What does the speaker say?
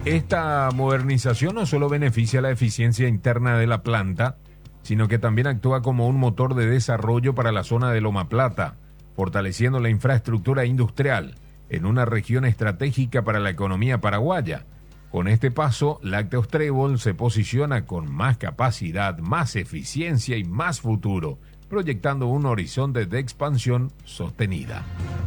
Esta modernización no solo beneficia la eficiencia interna de la planta, sino que también actúa como un motor de desarrollo para la zona de Loma Plata, fortaleciendo la infraestructura industrial en una región estratégica para la economía paraguaya. Con este paso, Lácteos Trébol se posiciona con más capacidad, más eficiencia y más futuro, proyectando un horizonte de expansión sostenida.